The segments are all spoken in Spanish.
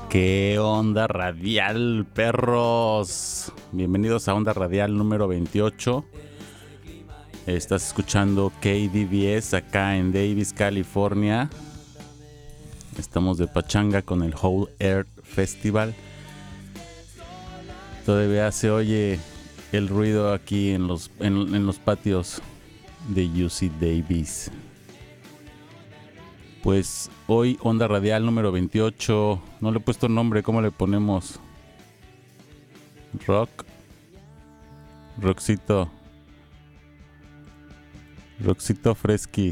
¿Qué onda radial, perros? Bienvenidos a Onda Radial número 28. Estás escuchando KDVS acá en Davis, California. Estamos de pachanga con el Whole Earth Festival. Todavía se oye el ruido aquí en los patios de UC Davis. Pues hoy Onda Radial número 28. No le he puesto nombre, ¿cómo le ponemos? Roxito Fresky.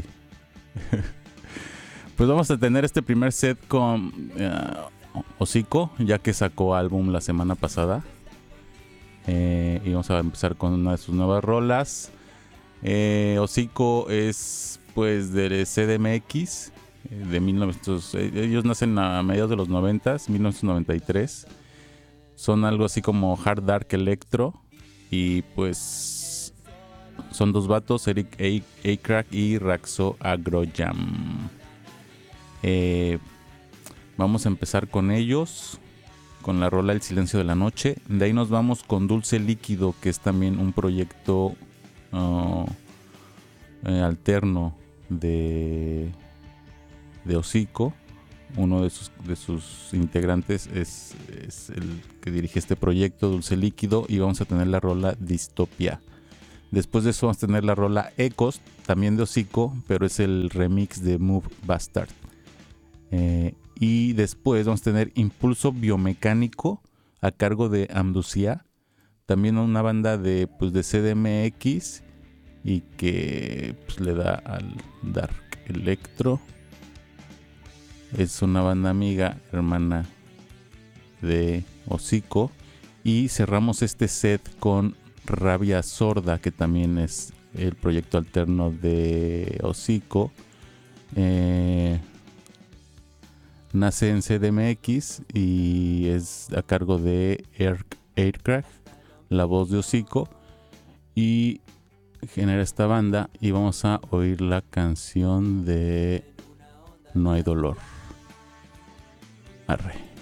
Pues vamos a tener este primer set con Hocico, ya que sacó álbum la semana pasada. Y vamos a empezar con una de sus nuevas rolas. Hocico es pues de CDMX, de 1900. Ellos nacen a mediados de los 90s, 1993. Son algo así como hard dark electro. Y pues son dos vatos, Eric A-Crack y Raxo Agrojam. Vamos a empezar con ellos, con la rola El Silencio de la Noche. De ahí nos vamos con Dulce Líquido, que es también un proyecto alterno de Hocico. Uno de sus integrantes es el que dirige este proyecto, Dulce Líquido, y vamos a tener la rola Distopia. Después de eso vamos a tener la rola Ecos, también de Hocico, pero es el remix de Move Bastard. Y después vamos a tener Impulso Biomecánico a cargo de Amducia, también una banda de CDMX y que pues, le da al dark electro. Es una banda amiga, hermana de Hocico. Y cerramos este set con Rabia Sorda, que también es el proyecto alterno de Hocico. Nace en CDMX y es a cargo de Aircraft, la voz de Hocico, y genera esta banda. Y vamos a oír la canción de No hay dolor. Arre.